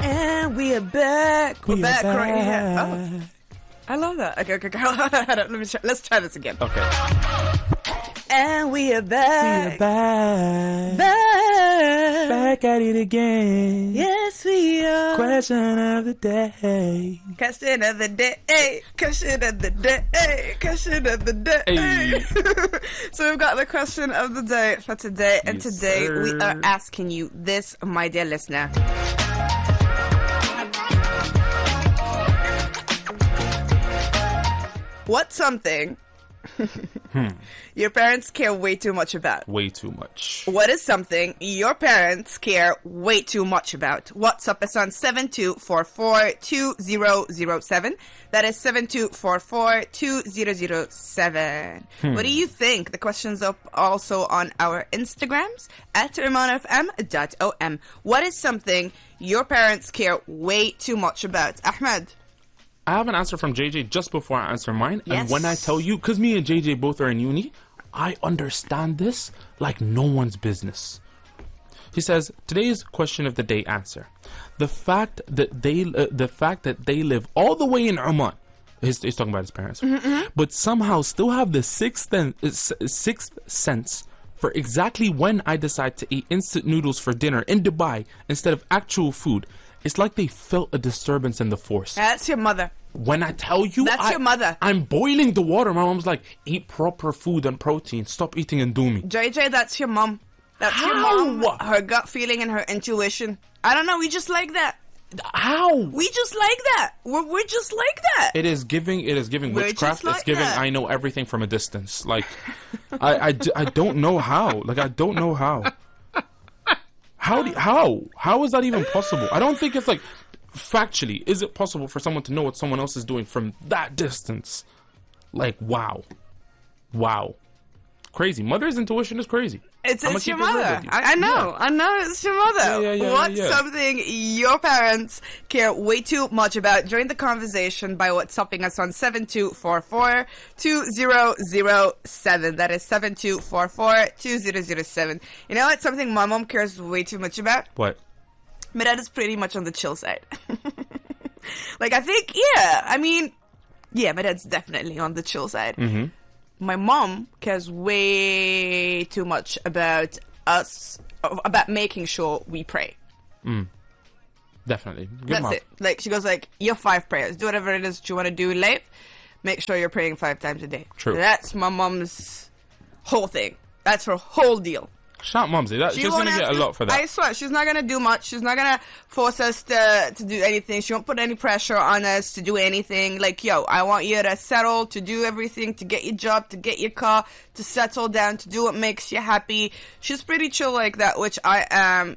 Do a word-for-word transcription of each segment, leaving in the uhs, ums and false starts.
And we are back. We We're are back, back. right here. Oh, I love that. Okay, okay, okay. Let me try. Let's try this again. Okay. And we are back. We are back. Back. Back at it again. Yes, we are. Question of the day. Question of the day. Question of the day. Question of the day. Hey. So we've got the question of the day for today. And Yes, today sir. we are asking you this, my dear listener. What's something Hmm. your parents care way too much about? Way too much. What is something your parents care way too much about? WhatsApp us on seven two four four two zero zero seven. That is seven two four four two zero zero seven. Hmm. What do you think? The question's up also on our Instagrams at ramon f m dot o m. What is something your parents care way too much about? Ahmed? I have an answer from J J just before I answer mine. Yes. And when I tell you, because me and J J both are in uni, I understand this like no one's business. He says, today's question of the day answer. The fact that they uh, the fact that they live all the way in Oman, he's, he's talking about his parents, Mm-hmm. but somehow still have the sixth, sen- uh, s- sixth sense for exactly when I decide to eat instant noodles for dinner in Dubai instead of actual food. It's like they felt a disturbance in the force. That's your mother. When I tell you, That's I, your mother. I'm boiling the water. My mom's like, eat proper food and protein. Stop eating Indomie. J J, that's your mom. That's your How? mom. Her gut feeling and her intuition. I don't know. We just like that. How? We just like that. We're, we're just like that. It is giving. It is giving We're witchcraft. just like it's giving. that. I know everything from a distance. Like, I, I, d- I don't know how. Like, I don't know how. How? Do, how? How is that even possible? I don't think it's like. Factually, is it possible for someone to know what someone else is doing from that distance? Like, wow. Wow. Crazy. Mother's intuition is crazy. It's, I'ma it's your keep it real mother. with you. I, I know. Yeah. I know it's your mother. Yeah, yeah, yeah, What's yeah, yeah. something your parents care way too much about? Join the conversation by WhatsApping us on seven two four four two zero zero seven. That is seven two four four two zero zero seven. You know what? Something my mom cares way too much about? What? My dad is pretty much on the chill side. Like, I think, yeah, I mean, yeah, my dad's definitely on the chill side. Mm-hmm. My mom cares way too much about us, about making sure we pray. Mm. Definitely. Good That's mom. it. Like, she goes like, your five prayers. Do whatever it is that you want to do in life. Make sure you're praying five times a day. True. That's my mom's whole thing. That's her whole deal. Shout Mumsy. That, she's won't going to get ask a us- lot for that. I swear, she's not going to do much. She's not going to force us to to do anything. She won't put any pressure on us to do anything. Like, yo, I want you to settle, to do everything, to get your job, to get your car, to settle down, to do what makes you happy. She's pretty chill like that, which I am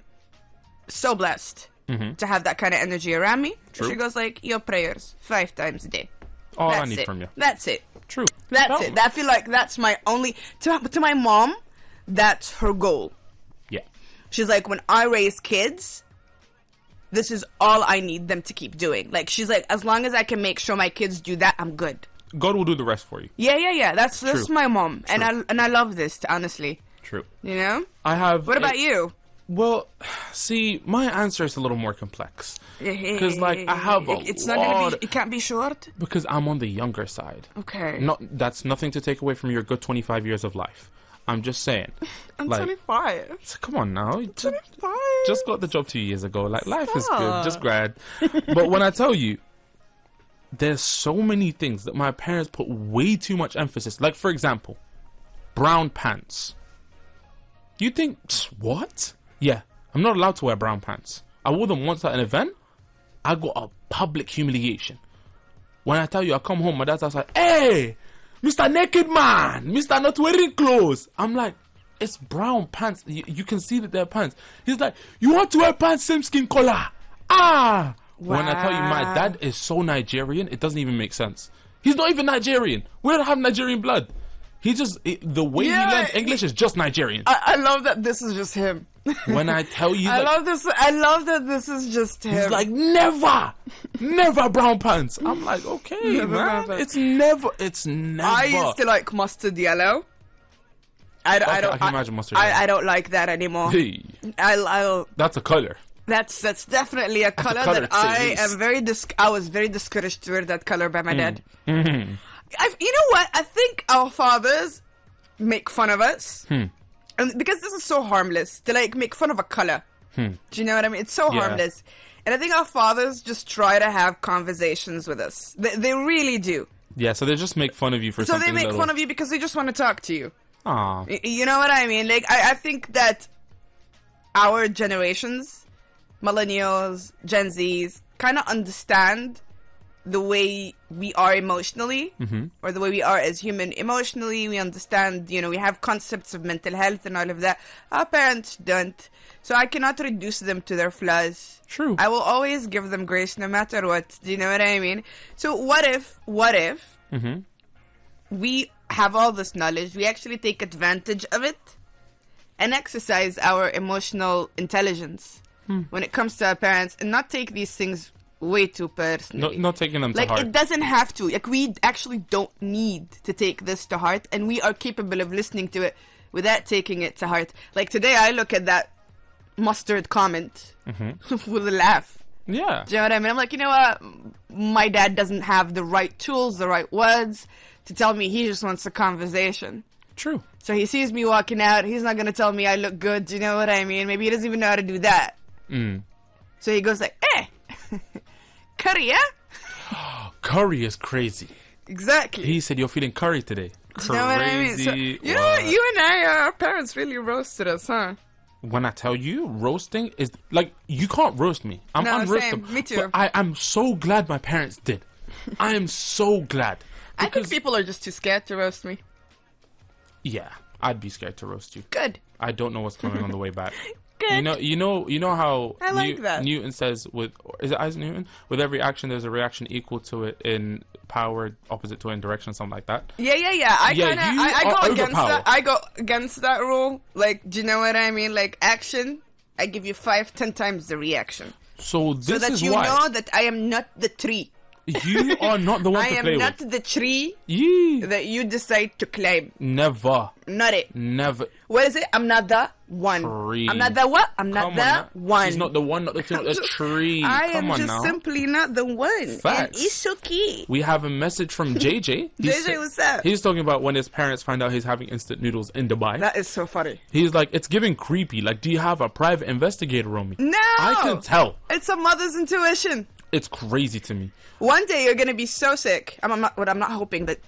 so blessed Mm-hmm. to have that kind of energy around me. True. She goes like, your prayers, five times a day. All I That's need it. from you. That's it. True. That's No. it. I feel like that's my only... To, to my mom, that's her goal. Yeah. She's like, when I raise kids, this is all I need them to keep doing. Like, she's like, as long as I can make sure my kids do that, I'm good. God will do the rest for you. Yeah, yeah, yeah. That's that's True. my mom, and I and I love this, honestly. True. You know. I have. What about a- you? Well, see, my answer is a little more complex. Because, like, I have a It's not lot... gonna be. It can't be short. Because I'm on the younger side. Okay. Not That's nothing to take away from your good twenty-five years of life. I'm just saying. I'm like, twenty-five. so come on now. You Just, twenty-five. just got the job two years ago. Like, life is good. Stop. Just grad. But when I tell you, there's so many things that my parents put way too much emphasis. Like, for example, brown pants. You think, "Psst, what? Yeah, I'm not allowed to wear brown pants. I wore them once at an event. I got a public humiliation. When I tell you, I come home, my dad's outside, hey, Mister Naked Man, Mister Not Wearing Clothes. I'm like, it's brown pants. You, you can see that they're pants. He's like, you want to wear pants, same skin color. Ah. When I tell you, my Wow. dad is so Nigerian, it doesn't even make sense. He's not even Nigerian. We don't have Nigerian blood. He just, it, the way Yeah, he learns English is just Nigerian. I, I love that this is just him. When I tell you, I like, love this. I love that this is just him. he's like, never, never brown pants. I'm like, okay, Never brown man. pants. It's never, it's never. I used to like mustard yellow. I, d- I Okay, don't. I can imagine mustard I, yellow. I don't like that anymore. Hey, I, I that's a color. That's that's definitely a color, color, that to say the I least. am very dis- I was very discouraged to wear that color by my dad. Mm-hmm. I've, you know what? I think our fathers make fun of us, Hmm. and because this is so harmless to like make fun of a color. Hmm. Do you know what I mean? It's so Yeah. harmless, and I think our fathers just try to have conversations with us. They, they really do. Yeah, so they just make fun of you for So something they make little. fun of you because they just want to talk to you. Aw. Y- You know what I mean? Like, I, I think that our generations, millennials, Gen Zs, kind of understand the way we are emotionally, Mhm. or the way we are as human emotionally. We understand, you know, we have concepts of mental health and all of that. Our parents don't. So I cannot reduce them to their flaws. True. I will always give them grace no matter what. Do you know what I mean? So what if, what if Mm-hmm. we have all this knowledge, we actually take advantage of it and exercise our emotional intelligence Hmm. when it comes to our parents, and not take these things way too No, personally. not taking them to like, heart. it doesn't have to. Like, we actually don't need to take this to heart, and we are capable of listening to it without taking it to heart. Like, today I look at that mustard comment Mm-hmm. with a laugh. Yeah. Do you know what I mean? I'm like, you know what? My dad doesn't have the right tools, the right words to tell me. He just wants a conversation. True. So he sees me walking out. He's not going to tell me I look good. Do you know what I mean? Maybe he doesn't even know how to do that. Mm. So he goes like, eh, curry, yeah? Curry is crazy. Exactly. He said you're feeling curry today. Do you know what I mean? So, Crazy. you know what? What? You and I, uh, our parents really roasted us, huh? When I tell you, roasting is like you can't roast me. I'm No, unroastable. same. Me too. But I am so glad my parents did. I am so glad. I think Because- people are just too scared to roast me. Yeah, I'd be scared to roast you. Good. I don't know what's coming on the way back. Good. You know, you know, you know how I like that. Newton says with is it Isaac Newton? With every action, there's a reaction equal to it in power, opposite to it in direction, something like that. Yeah, yeah, yeah. I Yeah, kind of, you I, I are go against overpowered. that. I go against that rule. Like, do you know what I mean? Like, action, I give you five, ten times the reaction, So this so that is you why know that I am not the tree. you are not the one I to am play not with. the tree Yee. that you decide to climb. Never, Not it. never. What is it? I'm not the one. Tree. I'm not the what? I'm not Come the on, now. one. She's not the one, not the two, not the tree. I Come am on just now. simply not the one. And Facts. it's okay. We have a message from J J. J He's- J, what's up? He's talking about when his parents find out he's having instant noodles in Dubai. That is so funny. He's like, it's giving creepy. Like, do you have a private investigator on me? No! I can tell. It's a mother's intuition. It's crazy to me. One day you're gonna be so sick. I'm, I'm not. What I'm not hoping that